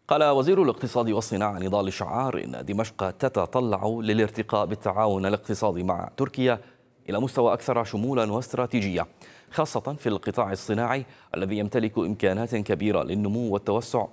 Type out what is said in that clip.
قال وزير الاقتصاد والصناعة نضال شعار إن دمشق تتطلع للارتقاء بالتعاون الاقتصادي مع تركيا إلى مستوى أكثر شمولا واستراتيجية، خاصة في القطاع الصناعي الذي يمتلك إمكانات كبيرة للنمو والتوسع